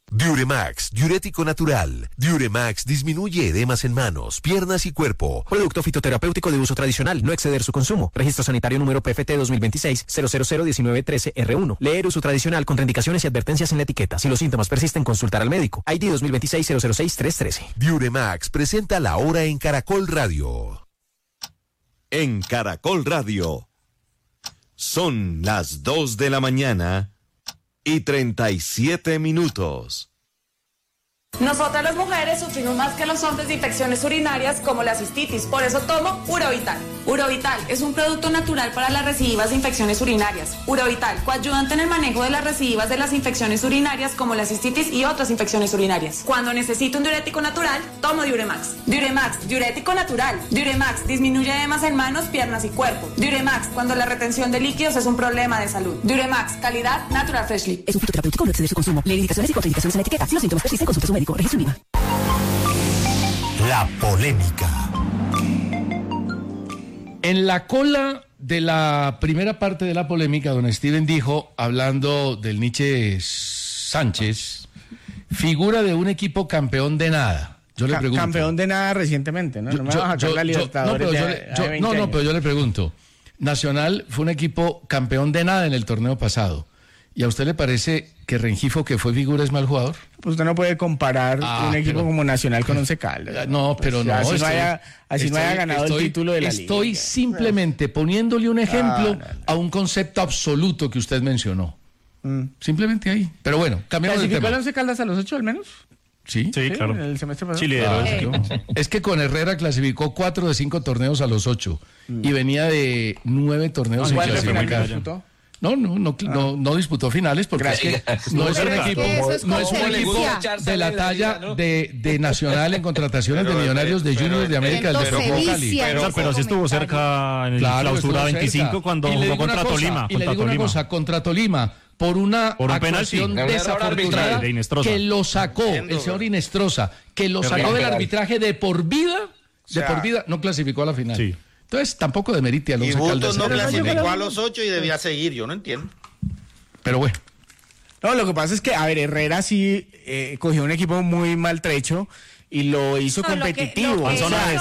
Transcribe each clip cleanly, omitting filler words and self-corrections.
Diuremax, diurético natural. Diuremax disminuye edemas en manos, piernas y cuerpo. Producto fitoterapéutico de uso tradicional, no exceder su consumo. Registro sanitario número PFT 2026-0001913R1. Leer uso tradicional, contraindicaciones y advertencias en la etiqueta. Si los síntomas persisten, consultar al médico. ID 2026-006-313. Diuremax presenta La Hora en Caracol Radio. En Caracol Radio. Son las 2 de la mañana y 37 minutos. Nosotras las mujeres sufrimos más que los hombres de infecciones urinarias como la cistitis, por eso tomo Urovital. Urovital es un producto natural para las recidivas de infecciones urinarias. Urovital, coayudante en el manejo de las recidivas de las infecciones urinarias como la cistitis y otras infecciones urinarias. Cuando necesito un diurético natural, tomo Diuremax. Diuremax, diurético natural. Diuremax disminuye edemas en manos, piernas y cuerpo. Diuremax, cuando la retención de líquidos es un problema de salud. Diuremax, calidad Natural Freshly. Es un fitoterapéutico, no exceder su consumo. Leer indicaciones y contraindicaciones en la etiqueta. Si los síntomas persisten, consulte a su médico. Registro IVA. La polémica. En la cola de la primera parte de la polémica, don Steven dijo, hablando del Nietzsche Sánchez, figura de un equipo campeón de nada. Yo le pregunto. Campeón de nada recientemente, ¿no? No me vas a sacar la Libertadores. Pero yo le pregunto. Nacional fue un equipo campeón de nada en el torneo pasado. ¿Y a usted le parece que Rengifo, que fue figura, es mal jugador? Pues usted no puede comparar un equipo como Nacional con Once Caldas. No, pero no. Así no haya ganado el título de la liga. Estoy simplemente poniéndole un ejemplo a un concepto absoluto que usted mencionó. Simplemente ahí. Pero bueno, cambiamos de tema. ¿Clasificó el Once Caldas a los 8 al menos? Sí, claro. El semestre pasado. Chile, es que con Herrera clasificó 4 de 5 torneos a los 8 y venía de 9 torneos sin clasificar. No disputó finales porque es que no es un equipo de la talla de Nacional en contrataciones de Millonarios, de Juniors, de América, del Deportivo Cali. Pero sí estuvo cerca en la clausura 25 cuando jugó contra Tolima. Y le digo una cosa, contra Tolima, por una actuación desafortunada que lo sacó, el señor Inestrosa, que lo sacó del arbitraje de por vida, no clasificó a la final. Sí. Entonces tampoco demerite a los Bustos no clasificó a los 8 y debía seguir, yo no entiendo. Pero bueno. No, lo que pasa es que, Herrera sí cogió un equipo muy maltrecho y lo hizo competitivo.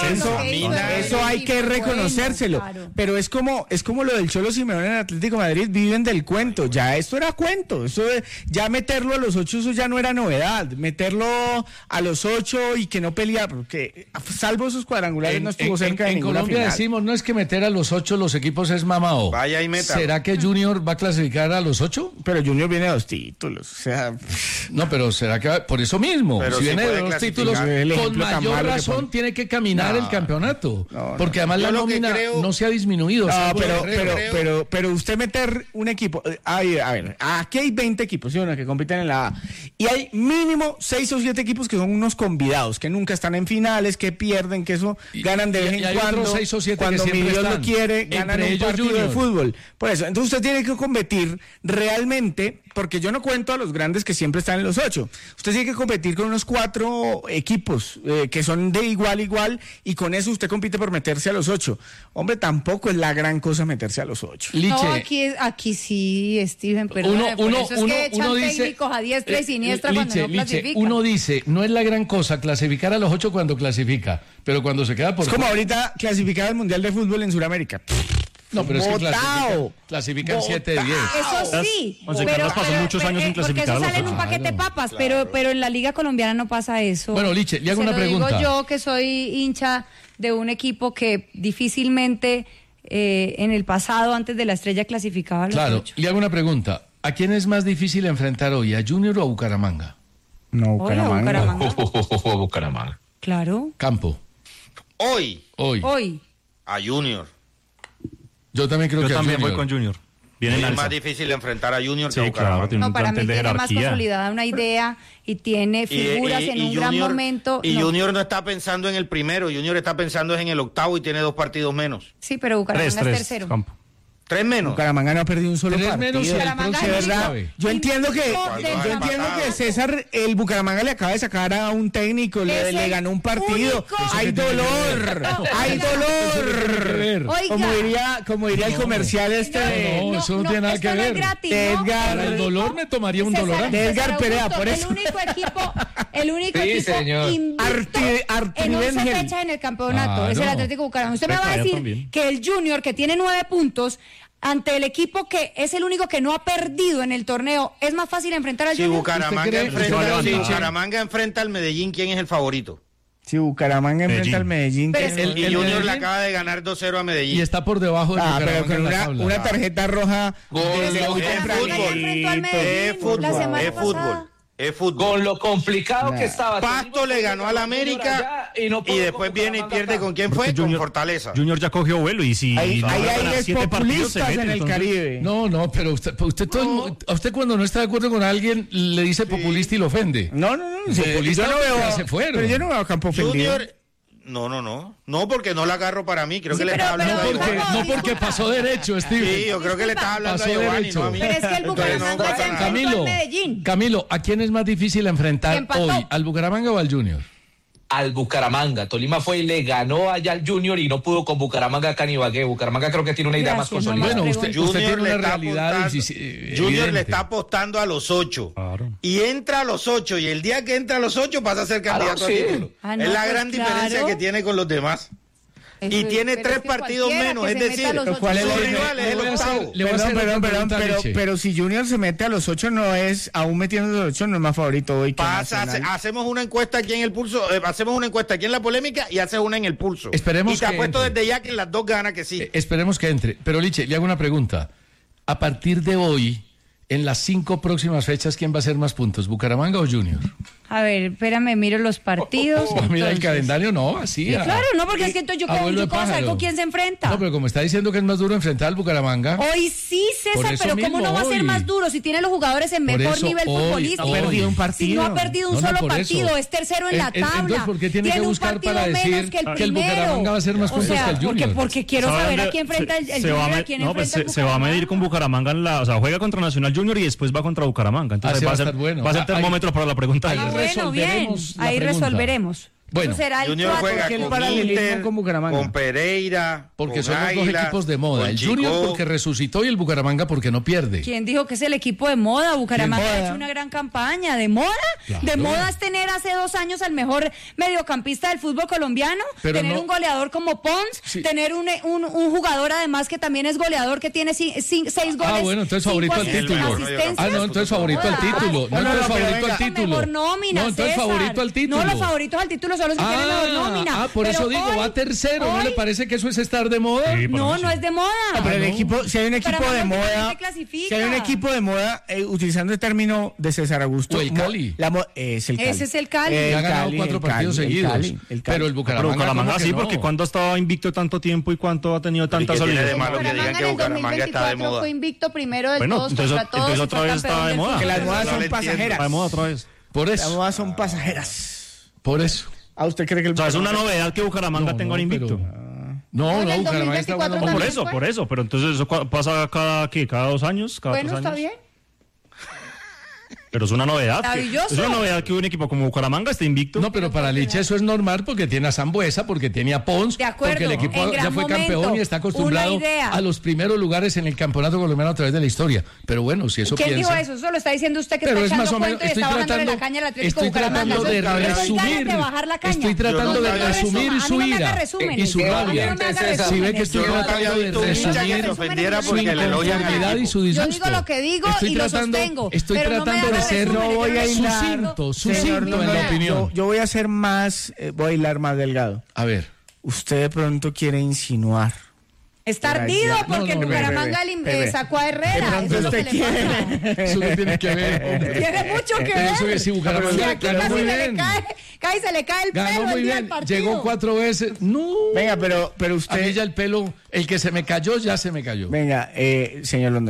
Eso hay que reconocérselo. Claro. Pero es como lo del Cholo Simeone en el Atlético de Madrid, viven del cuento. Ya esto era cuento. Ya meterlo a los 8, eso ya no era novedad. Meterlo a los 8 y que no peleara, porque salvo esos cuadrangulares no estuvo cerca de ninguna Colombia final. Decimos, no es que meter a los 8 los equipos es mamao. Vaya y meta. ¿Será que Junior va a clasificar a los 8? Pero Junior viene de 2 títulos. O sea, no, pero será que por eso mismo. Pero si viene de 2 títulos, con mayor razón tiene que caminar el campeonato, porque además la nómina no se ha disminuido. Pero usted meter un equipo, a ver, aquí hay 20 equipos, ¿sí? Que compiten en la A, y hay mínimo 6 o 7 equipos que son unos convidados, que nunca están en finales, que pierden, que eso ganan de vez en cuando, 6 o 7 cuando que mi Dios están. lo quiere, ganan un partido de fútbol. Por eso, entonces usted tiene que competir realmente, porque yo no cuento a los grandes que siempre están en los 8. Usted tiene que competir con unos 4 equipos que son de igual a igual, y con eso usted compite por meterse a los 8. Hombre, tampoco es la gran cosa meterse a los 8. Liche, no, aquí sí, Steven, pero uno dice, técnicos a diestra y siniestra cuando no clasifica. Uno dice, no es la gran cosa clasificar a los 8 cuando clasifica, pero cuando se queda por... Es como ahorita clasificar al Mundial de Fútbol en Sudamérica. No, pero es que clasifican 7 de 10. Eso sí, pero pasó muchos años sin clasificar. Porque eso sale en un paquete de papas, pero en la Liga Colombiana no pasa eso. Bueno, Liche, le hago una pregunta. Digo yo, que soy hincha de un equipo que difícilmente en el pasado, antes de la Estrella, clasificaba a los 8. Claro, le hago una pregunta. ¿A quién es más difícil enfrentar hoy, a Junior o a Bucaramanga? No, Bucaramanga. Bucaramanga. Claro. Campo. Hoy. A Junior. Yo también creo que a Junior. Voy con Junior. Es más difícil enfrentar a Junior que a Bucaramanga. Claro, para mí tiene más consolidada una idea y tiene figuras en un gran momento. Y Junior no está pensando en el primero, Junior está pensando en el octavo y tiene 2 partidos menos. Sí, pero Bucaramanga es tercero. 3 menos. Bucaramanga no ha perdido un solo 3 partido. menos y el próximo ¿verdad? Yo entiendo que César, el Bucaramanga le acaba de sacar a un técnico, le ganó un partido. Hay dolor, hay dolor. Como diría el comercial No, eso no tiene nada que ver. Edgar, el dolor me tomaría un dolor. Edgar Perea, por eso. El único equipo invicto en 11 fechas en el campeonato es el Atlético Bucaramanga. Usted me va a decir que el Junior, que tiene 9 puntos, ante el equipo que es el único que no ha perdido en el torneo, ¿es más fácil enfrentar al Junior? Si Bucaramanga enfrenta al Medellín, ¿quién es el favorito? Si Bucaramanga enfrenta al Medellín, el Junior le acaba de ganar 2-0 a Medellín. Y está por debajo de Bucaramanga. Pero con una tarjeta roja. Es fútbol. Con lo complicado que estaba. Pasto le ganó al América y después viene y pierde con quién fue, con Fortaleza. Junior ya cogió vuelo y si hay aires populistas en el Caribe. No, pero usted a usted cuando no está de acuerdo con alguien le dice populista y lo ofende. No. Populista yo no veo, se fueron. Pero yo no veo a Campo ofendido. Junior, no, porque no la agarro para mí, creo que le estaba hablando no porque pasó derecho, Steve. Sí, yo creo que le estaba hablando a Giovanni, no a mí. Pero es que el Bucaramanga se enfrentó al Medellín. Camilo, ¿a quién es más difícil enfrentar hoy? ¿Al Bucaramanga o al Junior? Al Bucaramanga. Tolima fue y le ganó allá al Junior y no pudo con Bucaramanga acá en Ibagué. Bucaramanga creo que tiene una idea más consolidada. Bueno, usted tiene una realidad. Junior le está apostando a los 8. Claro. Y entra a los 8. Y el día que entra a los 8 pasa a ser candidato a título. Es la gran diferencia que tiene con los demás. Y tiene 3 partidos menos, es decir, ¿cuál es su rival es el octavo. Pero si Junior se mete a los 8 no es, aún metiendo a los 8 no es más favorito hoy que hacemos una encuesta aquí en el pulso, hacemos una encuesta aquí en la polémica y haces una en el pulso. Esperemos y te apuesto desde ya que en las 2 gana que sí. Esperemos que entre. Pero Liche, le hago una pregunta. A partir de hoy, en las 5 próximas fechas, ¿quién va a hacer más puntos? ¿Bucaramanga o Junior? A ver, espérame, miro los partidos. Mira el calendario, no, así. Claro, no, porque es que entonces yo puedo saber con quién se enfrenta. No, pero como está diciendo que es más duro enfrentar al Bucaramanga. Hoy sí, César, pero ¿cómo no va a ser más duro si tiene los jugadores en mejor nivel futbolístico? Ha perdido un partido. Si no ha perdido un solo partido, es tercero en la tabla. Entonces, ¿por qué tiene que buscar para decir que el Bucaramanga va a hacer más puntos que el Junior? Porque quiero saber a quién enfrenta el Junior, a quién enfrenta el Bucaramanga. Se va a medir con Bucaramanga o sea, juega contra Nacional Junior y después va contra Bucaramanga. Entonces va a ser termómetro para la pregunta. Bueno, bien. Ahí resolveremos. Bueno, Junior juega con Inter, con Pereira, porque son los 2 equipos de moda. El Chico. Junior porque resucitó y el Bucaramanga porque no pierde. ¿Quién dijo que es el equipo de moda? Bucaramanga ha hecho una gran campaña. ¿De moda? Claro. ¿De moda es tener hace 2 años al mejor mediocampista del fútbol colombiano? Pero tener un goleador como Pons, tener un jugador además que también es goleador, que tiene 6 goles. Bueno, entonces favorito al título. Entonces favorito al título. No, entonces favorito al título. Mejor nómina, no, entonces favorito al título. No, los favoritos al título son los que tienen mejor nómina. Por eso digo, va tercero. ¿No le parece que eso es estar de moda? Sí, no es de moda. Pero el equipo, si hay un equipo de moda, utilizando el término de César Augusto, o el Cali. Es el Cali. Ese es el Cali. Ha ganado 4 partidos seguidos. Pero el Bucaramanga sí, porque cuando ha estado invicto tanto tiempo y cuánto ha tenido tanta solidez. De malo que digan que Bucaramanga está de moda. Fue invicto primero del todos contra todos. Entonces otra vez está de moda. Que las modas son pasajeras. Está de moda otra vez. Por eso. Las modas son pasajeras. Por eso. ¿A usted cree que es una novedad que Bucaramanga tenga un invicto? No, Bucaramanga está bueno. Por eso, pero entonces eso pasa cada 2 años, cada 3 años. Está bien. Pero es una novedad. Maravilloso. Es una novedad que un equipo como Bucaramanga esté invicto. No, pero para Liche eso es normal porque tiene a Sambuesa, porque tiene a Pons, porque el equipo ya fue campeón y está acostumbrado a los primeros lugares en el campeonato colombiano a través de la historia. Pero bueno, si eso piensa... ¿Quién dijo eso? Eso lo está diciendo usted que pero está echando cuento y está bajándole la caña al Atlético Bucaramanga. Estoy tratando de resumir su ira y su rabia. Si ve que estoy tratando de resumir su inconformidad y su disgusto. Yo digo lo que digo y lo sostengo. Estoy tratando de ser sucinto en la opinión. Yo voy a ser voy a hilar más delgado. A ver. Usted de pronto quiere insinuar. Está ardido porque el Bucaramanga sacó a Herrera. Eso no tiene que ver. Tiene mucho que ver. Eso que si Bucaramanga ganó muy bien. Se le cae el pelo. Ganó muy bien. Llegó 4 veces. No. Venga, pero usted. A mí ya el pelo, el que se me cayó, ya se me cayó. Venga, señor Londoño.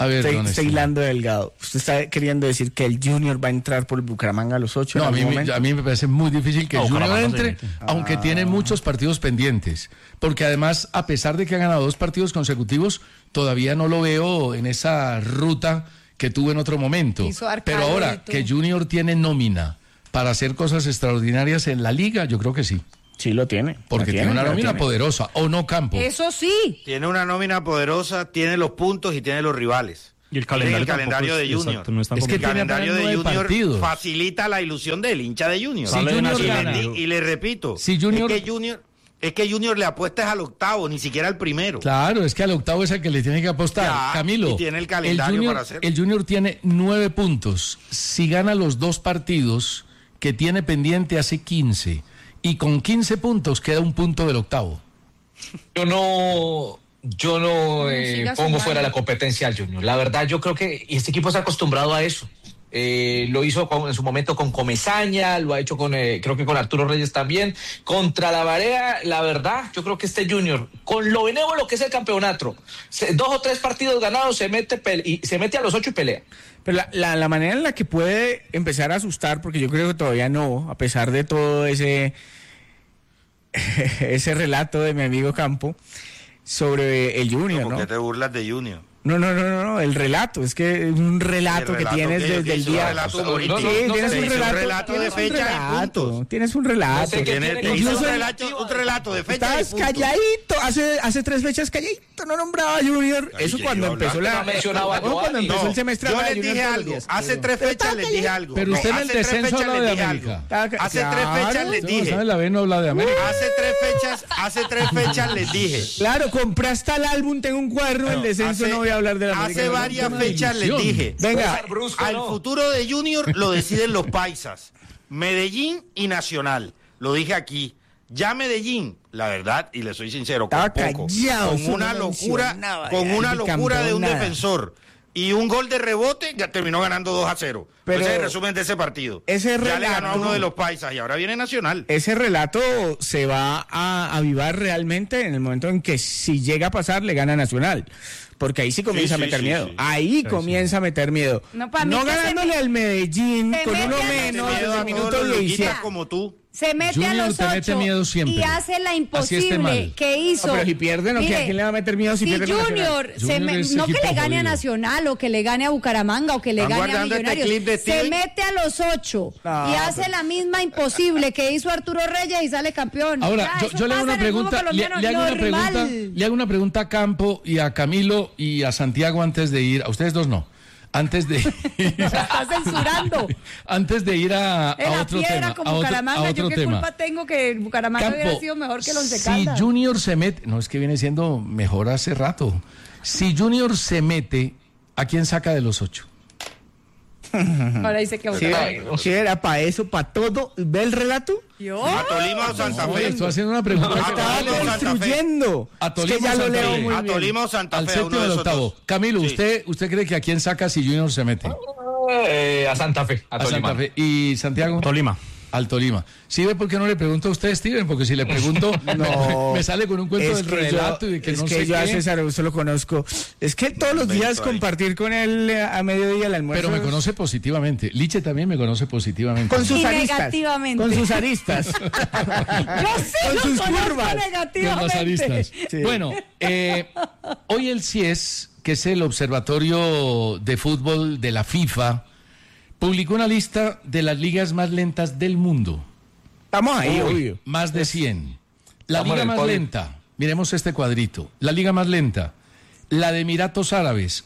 A ver, estoy hilando delgado. ¿Usted está queriendo decir que el Junior va a entrar por Bucaramanga a los 8? No, a mí me parece muy difícil que el Junior entre, aunque tiene muchos partidos pendientes. Porque además, a pesar de que ha ganado 2 partidos consecutivos, todavía no lo veo en esa ruta que tuvo en otro momento. Pero ahora que Junior tiene nómina para hacer cosas extraordinarias en la liga, yo creo que sí. Sí lo tiene. Porque tiene una nómina poderosa, ¿o no, Campo? Eso sí. Tiene una nómina poderosa, tiene los puntos y tiene los rivales. Y el calendario de Junior. Exacto, no es que el calendario de Junior facilita la ilusión del hincha de Junior. Si Junior y le repito, es que Junior le apuesta al octavo, ni siquiera al primero. Claro, es que al octavo es el que le tiene que apostar. Ya, Camilo, y tiene el calendario para hacerlo. El Junior tiene 9 puntos. Si gana los 2 partidos que tiene pendiente, hace 15. Y con 15 puntos queda un punto del octavo. Yo no pongo fuera la competencia al Junior. La verdad, yo creo que este equipo está acostumbrado a eso. Lo hizo en su momento con Comesaña, lo ha hecho creo que con Arturo Reyes también. Contra la Barea, la verdad, yo creo que este Junior, con lo benévolo que es el campeonato, 2 o 3 partidos ganados, se mete a los 8 y pelea. Pero la manera en la que puede empezar a asustar, porque yo creo que todavía no, a pesar de todo ese relato de mi amigo Campo sobre el Junior, ¿no? ¿Por qué te burlas de Junior? No, el relato, es que es un relato que tienes desde el día. Tienes un relato de fecha y punto. Tienes un relato. Un relato de fecha y punto. Estás calladito, hace 3 fechas calladito, no nombraba a Junior. Eso cuando empezó el semestre. Yo les dije algo, hace 3 fechas les dije algo. Pero usted en el descenso habla de América. Hace 3 fechas les dije. La vez no habla de América. Hace 3 fechas les dije. Claro, compraste el álbum, tengo un cuaderno, el descenso no voy a hablar de la América. Hace varias fechas les dije, venga, al futuro de Junior lo deciden los paisas, Medellín y Nacional. Lo dije aquí. Ya Medellín, la verdad, y le soy sincero, con una locura de un defensor y un gol de rebote, ya terminó ganando 2-0. Pero ese es el resumen de ese partido. Ya le ganó a uno de los paisas y ahora viene Nacional. Ese relato se va a avivar realmente en el momento en que, si llega a pasar, le gana Nacional. Porque ahí sí comienza a meter miedo. Ahí comienza a meter miedo. No ganándole al Medellín con uno menos de minutos lo hicieron como tú. Se mete Junior a los 8 y hace la imposible que hizo. No, pero si pierden, ¿a quién le va a meter miedo si pierde Junior? No que le gane a Nacional o que le gane a Bucaramanga o que le gane a Millonarios. Se mete a los 8 y hace la misma imposible que hizo Arturo Reyes y sale campeón. Ahora, yo le hago una pregunta, le hago una pregunta a Campo y a Camilo y a Santiago antes de ir, a ustedes dos no. Antes de está censurando. Antes de ir a otro tema. Con Bucaramanga, yo qué culpa tengo que Bucaramanga hubiera sido mejor que el Once Caldas. Si Junior se mete, no, es que viene siendo mejor hace rato. Si Junior se mete, ¿a quién saca de los 8? Ahora dice que sí, era para eso, para todo. ¿Ve el relato? ¿Yo? ¿A Tolima o Santa Fe? Estoy haciendo una pregunta. Estaba construyendo. A Tolima o Santa Fe. Al séptimo y al octavo. Camilo, sí. ¿usted cree que a quién saca si Junior se mete? A Santa Fe. A Santa Fe. ¿Y Santiago? Tolima. Al Tolima. ¿Sí ve por qué no le pregunto a usted, Steven? Porque si le pregunto, me sale con un cuento del relato y de que no sé qué. Es que yo a César Augusto lo conozco. Es que todos los días compartir con él a mediodía el almuerzo. Pero me conoce positivamente. Liche también me conoce positivamente. Con sus aristas. Negativamente. Con sus aristas. Yo sí con lo sus conozco curvas. negativamente. Con las aristas. Sí. Bueno, hoy el CIES, que es el Observatorio de Fútbol de la FIFA, publicó una lista de las ligas más lentas del mundo. Estamos ahí, obvio. Más de 100. La liga más lenta, miremos este cuadrito. La liga más lenta, la de Emiratos Árabes,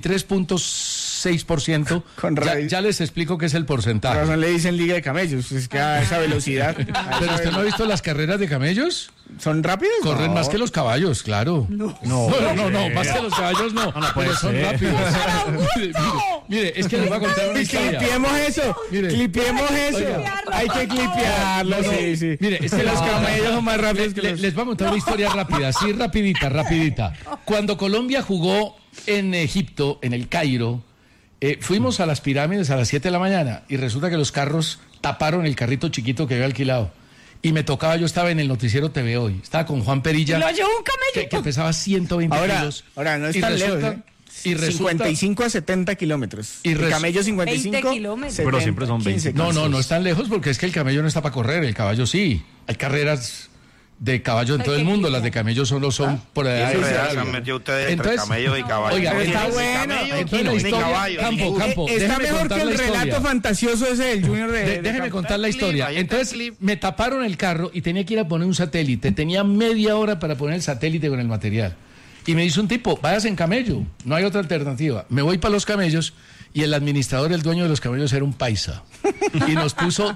83.6%. Ya les explico qué es el porcentaje. Por razón le dicen liga de camellos, es que a esa velocidad. ¿Pero usted no ha visto las carreras de camellos? ¿Son rápidos? Corren más que los caballos, claro. No, más que los caballos no, pero son rápidos. Mire, es que les voy a contar una historia. Clipiemos eso. Hay que clipearlo, sí. Mire, es que los camellos son más rápidos que los... Les voy a contar una historia rápida, sí, rapidita. Cuando Colombia jugó en Egipto, en el Cairo, fuimos a las pirámides a las 7 de la mañana y resulta que los carros taparon el carrito chiquito que había alquilado. Y me tocaba, yo estaba en el noticiero TV Hoy, estaba con Juan Perilla. ¿Lo llevó un camello? Que pesaba 120 kilos. Ahora, no es tan lejos, Y 55 a 70 kilómetros. Y el camello 55. 20 kilómetros. 70, pero siempre son 20. No es tan lejos porque es que el camello no está para correr, el caballo sí. Hay carreras de caballo en todo el mundo, las de camello solo son por allá. Se han metido ustedes entre camello y caballo. Oiga, está bueno. Campo, está mejor que el relato fantasioso ese del Junior déjeme contar la historia. Entonces me taparon el carro y tenía que ir a poner un satélite. Tenía media hora para poner el satélite con el material. Y me dice un tipo, váyase en camello, no hay otra alternativa. Me voy para los camellos y el administrador, el dueño de los camellos era un paisa. Y nos puso